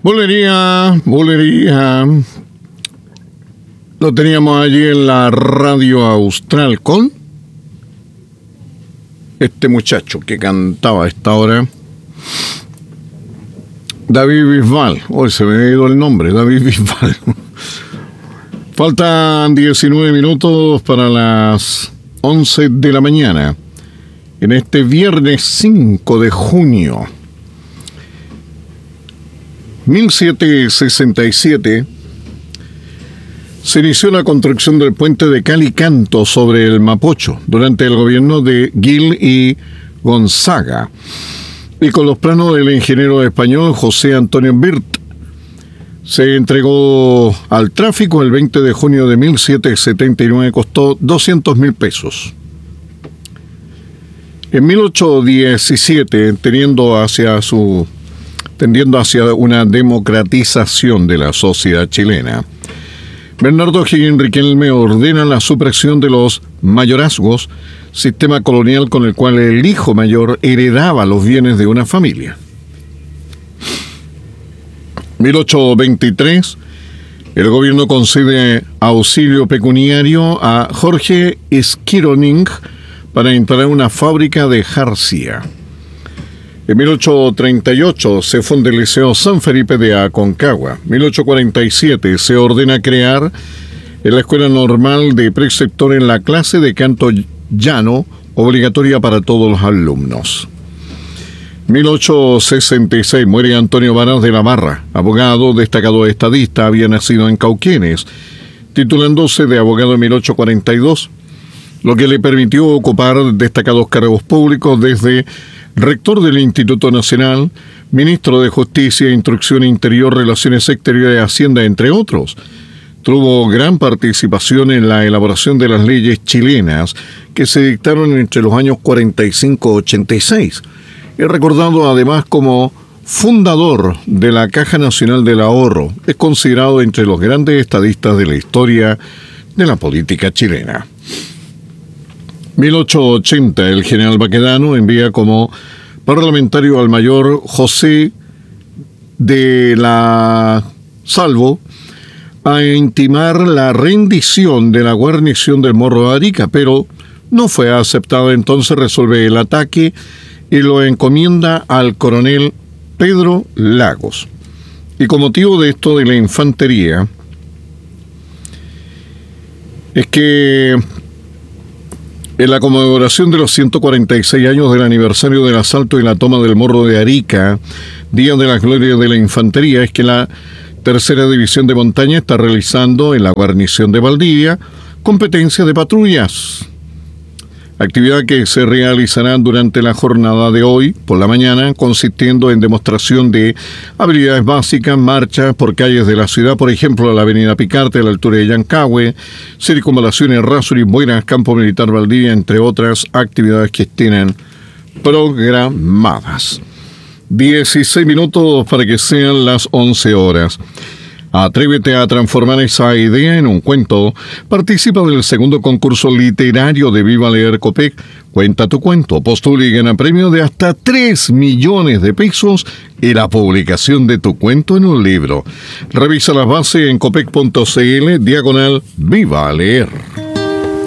Bulería. Lo teníamos allí en la radio austral con este muchacho que cantaba a esta hora, David Bisbal. Hoy se me ha ido el nombre, David Bisbal. Faltan 19 minutos para las 11 de la mañana, en este viernes 5 de junio. 1767 se inició la construcción del puente de Calicanto sobre el Mapocho durante el gobierno de Gil y Gonzaga, y con los planos del ingeniero español José Antonio Birt. Se entregó al tráfico el 20 de junio de 1779, costó 200.000 pesos. En 1817, tendiendo hacia una democratización de la sociedad chilena, Bernardo O'Higgins Riquelme ordena la supresión de los mayorazgos, sistema colonial con el cual el hijo mayor heredaba los bienes de una familia. 1823, el gobierno concede auxilio pecuniario a Jorge Esquironing para instalar una fábrica de jarcia. En 1838 se funda el Liceo San Felipe de Aconcagua. 1847 se ordena crear en la Escuela Normal de Preceptores la clase de canto llano, obligatoria para todos los alumnos. 1866 muere Antonio Varas de la Barra, abogado, destacado estadista, había nacido en Cauquenes, titulándose de abogado en 1842, lo que le permitió ocupar destacados cargos públicos desde rector del Instituto Nacional, ministro de Justicia, Instrucción Interior, Relaciones Exteriores y Hacienda, entre otros. Tuvo gran participación en la elaboración de las leyes chilenas que se dictaron entre los años 45 y 86. Es recordado además como fundador de la Caja Nacional del Ahorro. Es considerado entre los grandes estadistas de la historia de la política chilena. 1880, el general Baquedano envía como parlamentario al mayor José de la Salvo a intimar la rendición de la guarnición del Morro de Arica, pero no fue aceptado. Entonces resuelve el ataque y lo encomienda al coronel Pedro Lagos. Y con motivo de esto de la infantería, es que en la conmemoración de los 146 años del aniversario del asalto y la toma del Morro de Arica, Día de la Gloria de la Infantería, es que la Tercera División de Montaña está realizando en la guarnición de Valdivia competencia de patrullas. Actividad que se realizará durante la jornada de hoy por la mañana, consistiendo en demostración de habilidades básicas, marchas por calles de la ciudad, por ejemplo, la avenida Picarte a la altura de Yancahue, circunvalaciones Errázuriz, Buenas, Campo Militar Valdivia, entre otras actividades que tienen programadas. 16 minutos para que sean las 11 horas. Atrévete a transformar esa idea en un cuento. Participa del segundo concurso literario de Viva Leer Copec. Cuenta tu cuento, postula y gana premio de hasta 3 millones de pesos y la publicación de tu cuento en un libro. Revisa las bases en copec.cl/Viva Leer.